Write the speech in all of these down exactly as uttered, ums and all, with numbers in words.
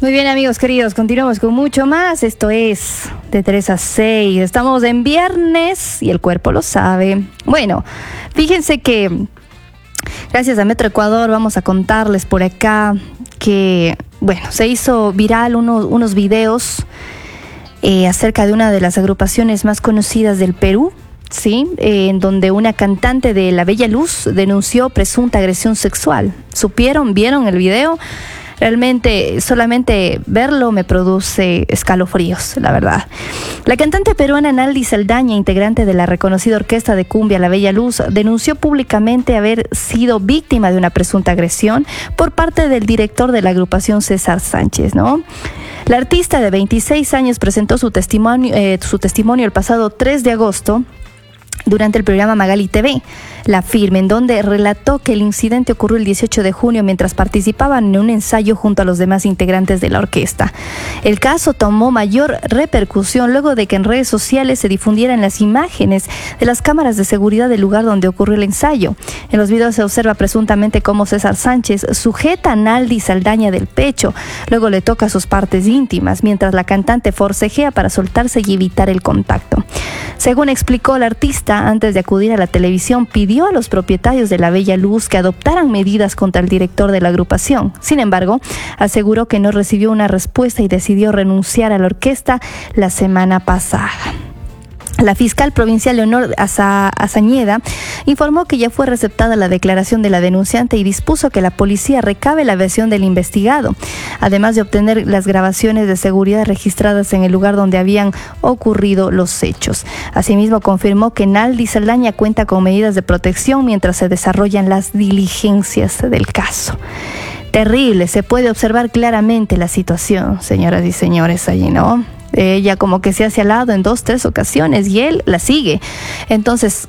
Muy bien, amigos queridos, continuamos con mucho más. Esto es de tres a seis. Estamos en viernes y el cuerpo lo sabe. Bueno, fíjense que gracias a Metro Ecuador vamos a contarles por acá que, bueno, se hizo viral unos, unos videos eh, acerca de una de las agrupaciones más conocidas del Perú, ¿sí? Eh, en donde una cantante de La Bella Luz denunció presunta agresión sexual. ¿Supieron? ¿Vieron el video? Realmente solamente verlo me produce escalofríos, la verdad. La cantante peruana Naldi Saldaña, integrante de la reconocida orquesta de cumbia La Bella Luz, denunció públicamente haber sido víctima de una presunta agresión por parte del director de la agrupación, César Sánchez, ¿no? La artista de veintiséis años presentó su testimonio, eh, su testimonio el pasado tres de agosto durante el programa Magali T V, La Firme, en donde relató que el incidente ocurrió el dieciocho de junio mientras participaban en un ensayo junto a los demás integrantes de la orquesta. El caso tomó mayor repercusión luego de que en redes sociales se difundieran las imágenes de las cámaras de seguridad del lugar donde ocurrió el ensayo. En los videos se observa presuntamente cómo César Sánchez sujeta a Naldi Saldaña del pecho, luego le toca sus partes íntimas, mientras la cantante forcejea para soltarse y evitar el contacto. Según explicó la artista, antes de acudir a la televisión, pidió a los propietarios de La Bella Luz que adoptaran medidas contra el director de la agrupación. Sin embargo, aseguró que no recibió una respuesta y decidió renunciar a la orquesta la semana pasada. La fiscal provincial Leonor Aza, Azañeda informó que ya fue receptada la declaración de la denunciante y dispuso que la policía recabe la versión del investigado, además de obtener las grabaciones de seguridad registradas en el lugar donde habían ocurrido los hechos. Asimismo, confirmó que Naldi Saldaña cuenta con medidas de protección mientras se desarrollan las diligencias del caso. Terrible, se puede observar claramente la situación, señoras y señores, allí, ¿no? Ella como que se hace al lado en dos, tres ocasiones y él la sigue. Entonces,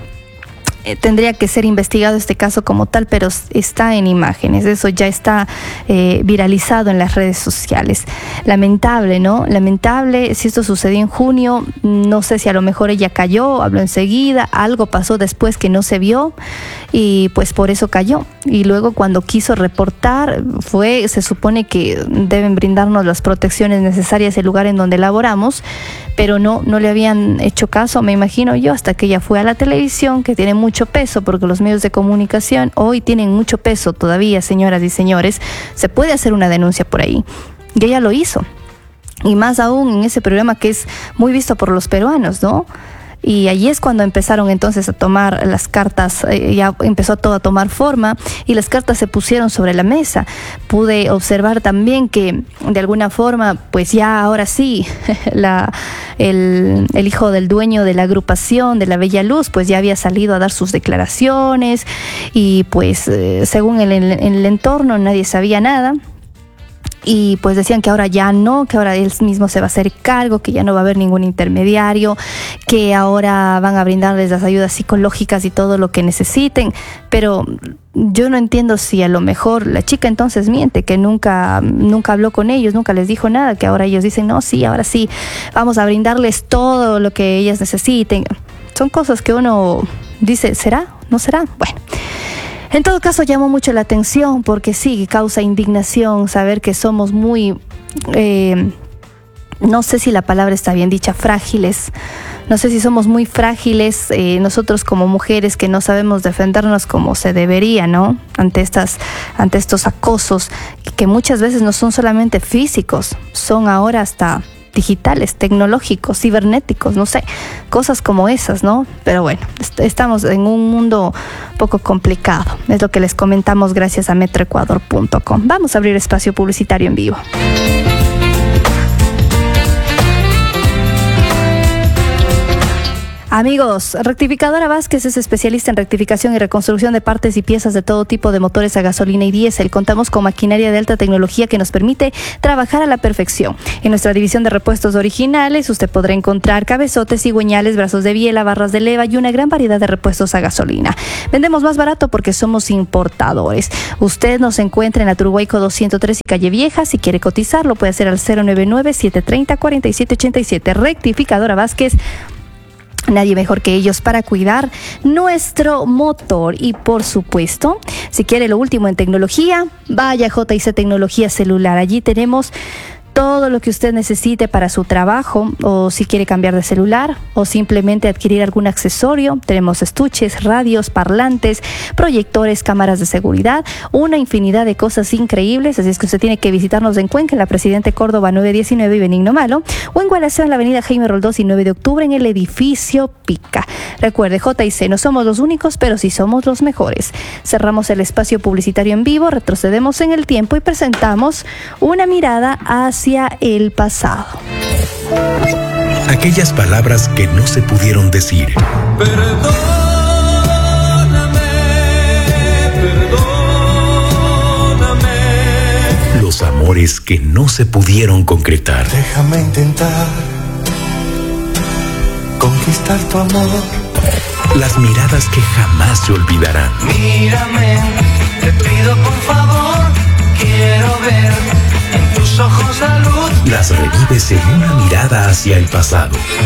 eh, tendría que ser investigado este caso como tal, pero está en imágenes. Eso ya está eh, viralizado en las redes sociales. Lamentable, ¿no? Lamentable. Si esto sucedió en junio, no sé si a lo mejor ella cayó, habló enseguida, algo pasó después que no se vio y pues por eso cayó. Y luego cuando quiso reportar, fue, se supone que deben brindarnos las protecciones necesarias el lugar en donde laboramos, pero no, no le habían hecho caso, me imagino yo, hasta que ella fue a la televisión, que tiene mucho peso, porque los medios de comunicación hoy tienen mucho peso todavía, señoras y señores. Se puede hacer una denuncia por ahí, y ella lo hizo, y más aún en ese programa que es muy visto por los peruanos, ¿no? Y allí es cuando empezaron entonces a tomar las cartas, eh, ya empezó todo a tomar forma y las cartas se pusieron sobre la mesa. Pude observar también que de alguna forma, pues ya ahora sí, la, el, el hijo del dueño de la agrupación de La Bella Luz, pues ya había salido a dar sus declaraciones y pues eh, según el, el, el entorno nadie sabía nada. Y pues decían que ahora ya no, que ahora él mismo se va a hacer cargo, que ya no va a haber ningún intermediario, que ahora van a brindarles las ayudas psicológicas y todo lo que necesiten. Pero yo no entiendo si a lo mejor la chica entonces miente, que nunca, nunca habló con ellos, nunca les dijo nada, que ahora ellos dicen, no, sí, ahora sí, vamos a brindarles todo lo que ellas necesiten. Son cosas que uno dice, ¿será? ¿No será? Bueno. En todo caso, llamó mucho la atención porque sí, causa indignación saber que somos muy, eh, no sé si la palabra está bien dicha, frágiles. No sé si somos muy frágiles eh, nosotros como mujeres que no sabemos defendernos como se debería, ¿no? Ante estas, ante estos acosos que muchas veces no son solamente físicos, son ahora hasta digitales, tecnológicos, cibernéticos, no sé, cosas como esas, ¿no? Pero bueno, est- estamos en un mundo poco complicado, es lo que les comentamos gracias a metro ecuador punto com. Vamos a abrir espacio publicitario en vivo. Amigos, Rectificadora Vázquez es especialista en rectificación y reconstrucción de partes y piezas de todo tipo de motores a gasolina y diésel. Contamos con maquinaria de alta tecnología que nos permite trabajar a la perfección. En nuestra división de repuestos originales usted podrá encontrar cabezotes, cigüeñales, brazos de biela, barras de leva y una gran variedad de repuestos a gasolina. Vendemos más barato porque somos importadores. Usted nos encuentra en la Turhuayco doscientos tres y Calle Vieja. Si quiere cotizar, lo puede hacer al cero nueve nueve, siete tres cero, cuatro siete ocho siete. Rectificadora Vázquez. Nadie mejor que ellos para cuidar nuestro motor. Y por supuesto, si quiere lo último en tecnología, vaya a J y C Tecnología Celular. Allí tenemos todo lo que usted necesite para su trabajo, o si quiere cambiar de celular o simplemente adquirir algún accesorio. Tenemos estuches, radios, parlantes, proyectores, cámaras de seguridad, una infinidad de cosas increíbles. Así es que usted tiene que visitarnos en Cuenca, en la Presidente Córdoba nueve diecinueve y Benigno Malo, o en Gualaceo, en la avenida Jaime Roldós y nueve de octubre, en el edificio Pica. Recuerde, J y C, no somos los únicos, pero sí somos los mejores. Cerramos el espacio publicitario en vivo, retrocedemos en el tiempo y presentamos una mirada hacia hacia el pasado. Aquellas palabras que no se pudieron decir. Perdóname, perdóname. Los amores que no se pudieron concretar. Déjame intentar conquistar tu amor. Las miradas que jamás se olvidarán. Mírame, te pido por favor, quiero ver en tus ojos la luz. Las revives en una mirada hacia el pasado.